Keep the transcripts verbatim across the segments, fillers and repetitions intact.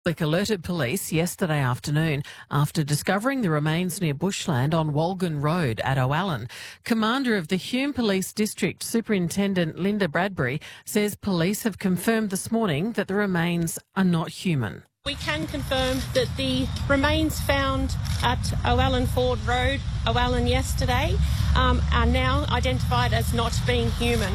Alerted police yesterday afternoon after discovering the remains near bushland on Walgan Road at O'Allen. Commander of the Hume Police District, Superintendent Linda Bradbury, says police have confirmed this morning that the remains are not human. We can confirm that the remains found at O'Allen Ford Road, O'Allen yesterday, um, are now identified as not being human.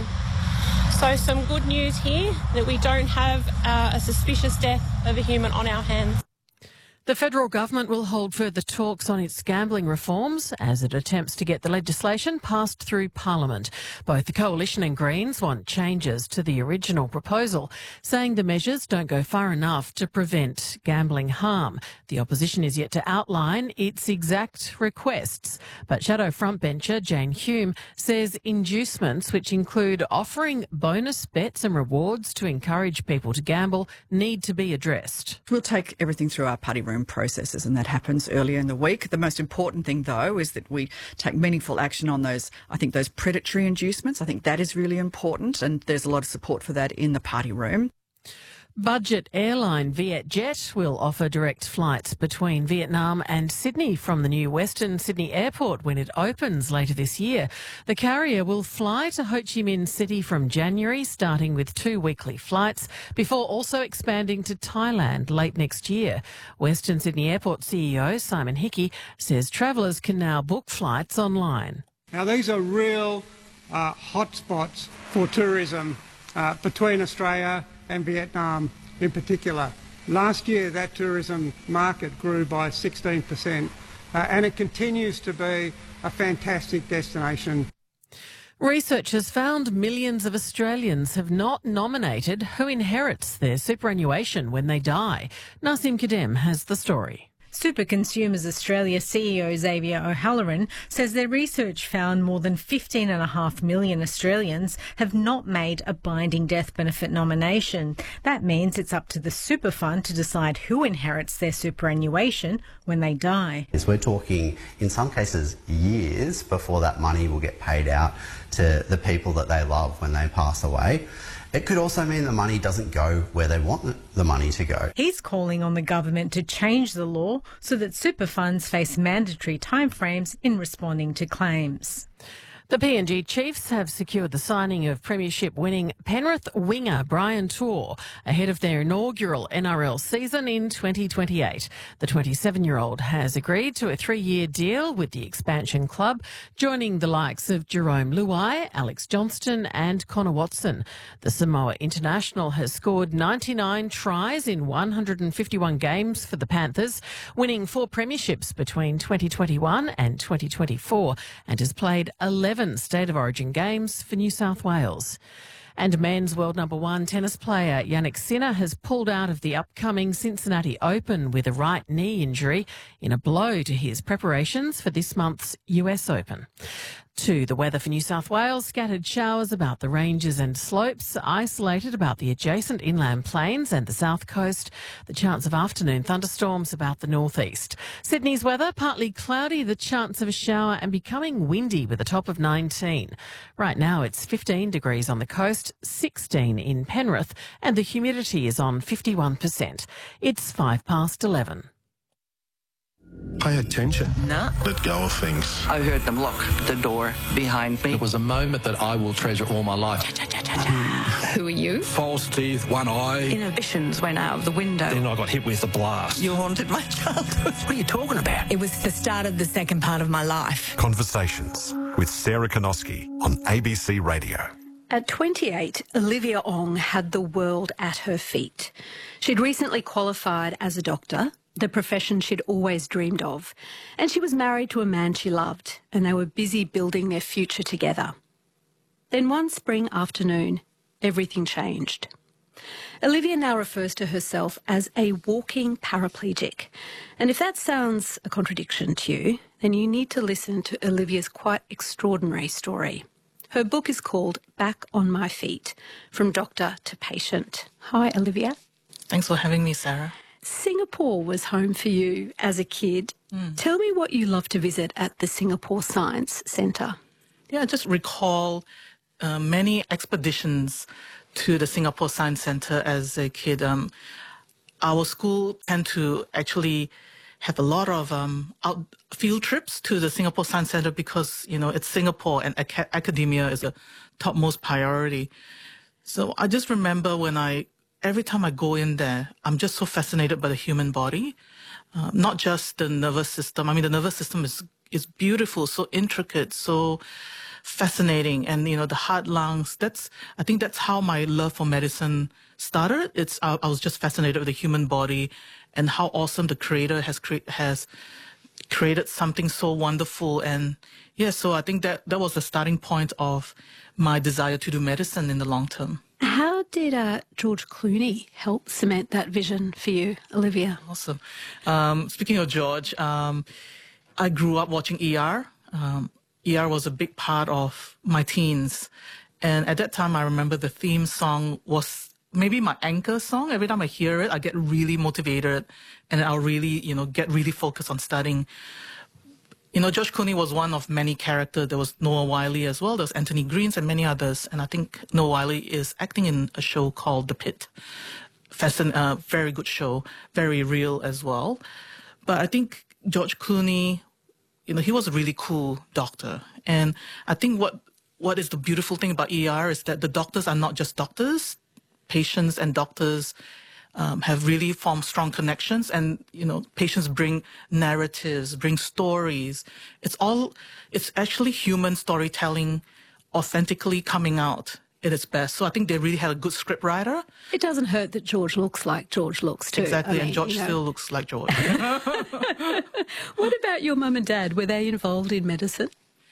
So some good news here that we don't have uh, a suspicious death of a human on our hands. The federal government will hold further talks on its gambling reforms as it attempts to get the legislation passed through Parliament. Both the Coalition and Greens want changes to the original proposal, saying the measures don't go far enough to prevent gambling harm. The opposition is yet to outline its exact requests, but Shadow frontbencher Jane Hume says inducements, which include offering bonus bets and rewards to encourage people to gamble, need to be addressed. We'll take everything through our party room processes, and that happens earlier in the week. The most important thing, though, is that we take meaningful action on those, I think, those predatory inducements. I think that is really important, and there's a lot of support for that in the party room. Budget airline Vietjet will offer direct flights between Vietnam and Sydney from the new Western Sydney Airport when it opens later this year. The carrier will fly to Ho Chi Minh City from January, starting with two weekly flights, before also expanding to Thailand late next year. Western Sydney Airport C E O Simon Hickey says travellers can now book flights online. Now, these are real uh, hotspots for tourism uh, between Australia and Vietnam in particular. Last year that tourism market grew by sixteen percent uh, and it continues to be a fantastic destination. Researchers found millions of Australians have not nominated who inherits their superannuation when they die. Nasim Kadem has the story. Super Consumers Australia C E O Xavier O'Halloran says their research found more than fifteen point five million Australians have not made a binding death benefit nomination. That means it's up to the super fund to decide who inherits their superannuation when they die. Is we're talking, in some cases, years before that money will get paid out to the people that they love when they pass away. It could also mean the money doesn't go where they want the money to go. He's calling on the government to change the law so that super funds face mandatory timeframes in responding to claims. The P N G Chiefs have secured the signing of premiership-winning Penrith winger Brian Tour ahead of their inaugural N R L season in twenty twenty-eight. The twenty-seven-year-old has agreed to a three-year deal with the expansion club, joining the likes of Jerome Luai, Alex Johnston and Connor Watson. The Samoa international has scored ninety-nine tries in one hundred fifty-one games for the Panthers, winning four premierships between twenty twenty-one and twenty twenty-four, and has played eleven State of Origin games for New South Wales. And men's world number one tennis player Jannik Sinner has pulled out of the upcoming Cincinnati Open with a right knee injury in a blow to his preparations for this month's U S Open. To the weather for New South Wales, scattered showers about the ranges and slopes, isolated about the adjacent inland plains and the south coast. The chance of afternoon thunderstorms about the northeast. Sydney's weather, partly cloudy, the chance of a shower and becoming windy with a top of nineteen. Right now it's fifteen degrees on the coast, sixteen in Penrith, and the humidity is on fifty-one percent. It's five past eleven. Pay attention. No. Let go of things. I heard them lock the door behind me. It was a moment that I will treasure all my life. Who are you? False teeth, one eye. Inhibitions went out of the window. Then I got hit with a blast. You haunted my childhood. What are you talking about? It was the start of the second part of my life. Conversations with Sarah Konoski on A B C Radio. At twenty-eight, Olivia Ong had the world at her feet. She'd recently qualified as a doctor, the profession she'd always dreamed of, and she was married to a man she loved, and they were busy building their future together. Then one spring afternoon, everything changed. Olivia now refers to herself as a walking paraplegic, and if that sounds a contradiction to you, then you need to listen to Olivia's quite extraordinary story. Her book is called Back on My Feet, From Doctor to Patient. Hi, Olivia. Thanks for having me, Sarah. Singapore was home for you as a kid. Mm. Tell me what you love to visit at the Singapore Science Centre. Yeah, I just recall uh, many expeditions to the Singapore Science Centre as a kid. Um, our school tend to actually have a lot of um, out field trips to the Singapore Science Centre because, you know, it's Singapore and ac- academia is the topmost priority. So I just remember when I, every time I go in there, I'm just so fascinated by the human body, uh, not just the nervous system. I mean, the nervous system is, is beautiful, so intricate, so fascinating. And, you know, the heart, lungs, that's, I think that's how my love for medicine started. It's, I, I was just fascinated with the human body and how awesome the creator has cre- has created something so wonderful. And yeah, so I think that that was the starting point of my desire to do medicine in the long term. How did uh, George Clooney help cement that vision for you, Olivia? Awesome. Um, speaking of George, um, I grew up watching E R. Um, E R was a big part of my teens. And at that time, I remember the theme song was maybe my anchor song. Every time I hear it, I get really motivated and I'll really, you know, get really focused on studying. You know, George Clooney was one of many characters. There was Noah Wiley as well. There was Anthony Greens and many others. And I think Noah Wiley is acting in a show called The Pit. Fascin- uh, very good show, very real as well. But I think George Clooney, you know, he was a really cool doctor. And I think what what is the beautiful thing about E R is that the doctors are not just doctors. Patients and doctors um, have really formed strong connections, and you know, patients bring narratives, bring stories. It's all, it's actually human storytelling, authentically coming out at its best. So I think they really had a good script writer. It doesn't hurt that George looks like George looks too. Exactly, I mean, and George you know. still looks like George. What about your mum and dad? Were they involved in medicine?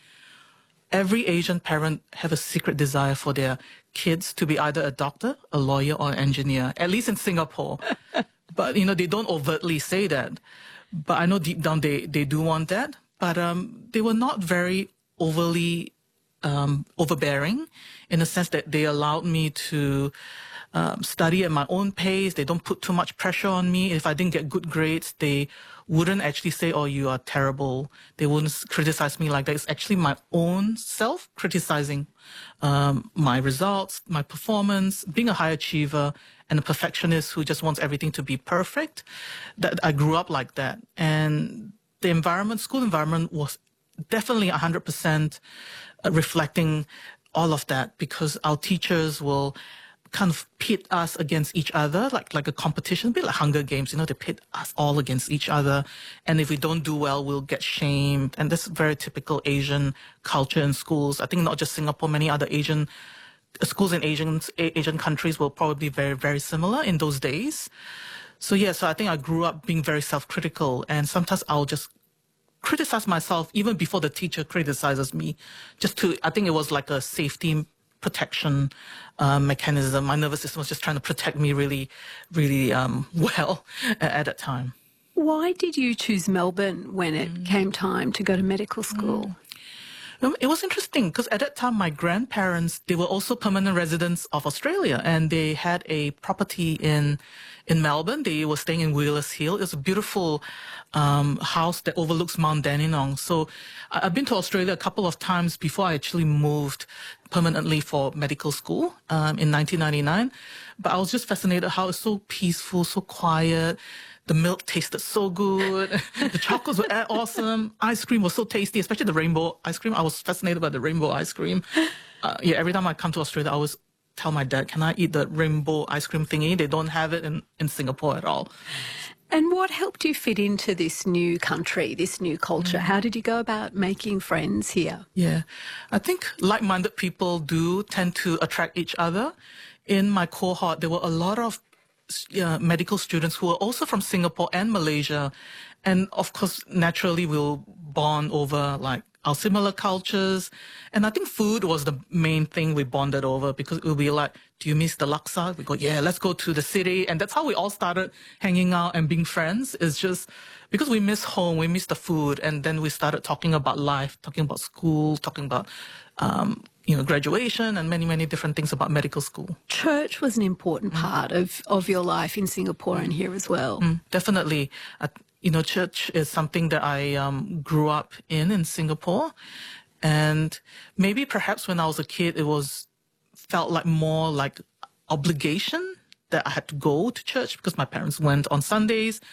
Every Asian parent have a secret desire for their kids to be either a doctor, a lawyer, or an engineer, at least in Singapore. But, you know, they don't overtly say that. But I know deep down they, they do want that. But um, they were not very overly um, overbearing in the sense that they allowed me to um, study at my own pace. They don't put too much pressure on me. If I didn't get good grades, they wouldn't actually say, oh, you are terrible. They wouldn't criticize me like that. It's actually my own self criticizing um, my results, my performance, being a high achiever and a perfectionist who just wants everything to be perfect. That I grew up like that. And the environment, school environment was definitely one hundred percent reflecting all of that, because our teachers will kind of pit us against each other, like like a competition, a bit like Hunger Games, you know, they pit us all against each other. And if we don't do well, we'll get shamed. And that's very typical Asian culture in schools. I think not just Singapore, many other Asian schools in Asian, Asian countries were probably very, very similar in those days. So yeah, so I think I grew up being very self-critical, and sometimes I'll just criticize myself even before the teacher criticizes me, just to, I think it was like a safety protection uh, mechanism. My nervous system was just trying to protect me really, really um, well at, at that time. Why did you choose Melbourne when it mm. came time to go to medical school? Mm. It was interesting because at that time, my grandparents, they were also permanent residents of Australia, and they had a property in in Melbourne. They were staying in Wheelers Hill. It's a beautiful um, house that overlooks Mount Dandenong. So I've been to Australia a couple of times before I actually moved permanently for medical school um, in nineteen ninety-nine. But I was just fascinated how it's so peaceful, so quiet. The milk tasted so good. The chocolates were awesome. Ice cream was so tasty, especially the rainbow ice cream. I was fascinated by the rainbow ice cream. Uh, yeah, every time I come to Australia, I always tell my dad, can I eat the rainbow ice cream thingy? They don't have it in, in Singapore at all. And what helped you fit into this new country, this new culture? Mm. How did you go about making friends here? Yeah, I think like-minded people do tend to attract each other. In my cohort, there were a lot of Uh, medical students who are also from Singapore and Malaysia, and of course naturally we'll bond over like our similar cultures. And I think food was the main thing we bonded over, because it would be like, do you miss the laksa? We go, yeah, let's go to the city. And that's how we all started hanging out and being friends. It's just because we miss home, we miss the food, and then we started talking about life, talking about school, talking about um you know, graduation and many, many different things about medical school. Church was an important part mm. of, of your life in Singapore mm. and here as well. Mm, definitely. Uh, you know, church is something that I um, grew up in in Singapore. And maybe perhaps when I was a kid, it was felt like more like obligation that I had to go to church because my parents went on Sundays.